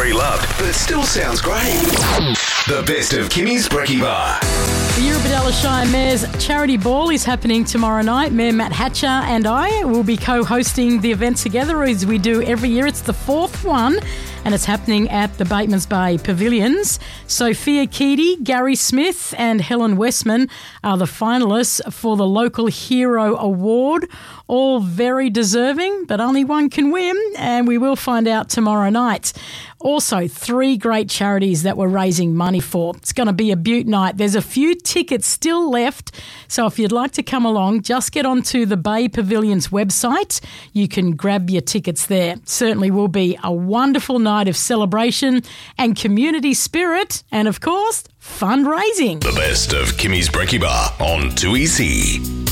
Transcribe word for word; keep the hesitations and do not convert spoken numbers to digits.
very loved, but still sounds great. The best of Kimmy's Brekkie Bar. The Eurobodalla Shire Mayor's Charity Ball is happening tomorrow night. Mayor Matt Hatcher and I will be co-hosting the event together as we do every year. It's the fourth one and it's happening at the Batemans Bay Pavilions. Sophia Keedy, Gary Smith and Helen Westman are the finalists for the Local Hero Award. All very deserving, but only one can win, and we will find out tomorrow night. Also, three great charities that we're raising money for. It's going to be a beaut night. There's a few tickets still left, so if you'd like to come along, just get onto the Bay Pavilions website. You can grab your tickets there. Certainly will be a wonderful night of celebration and community spirit, and of course, fundraising. The best of Kimmy's Brekkie Bar on two E C.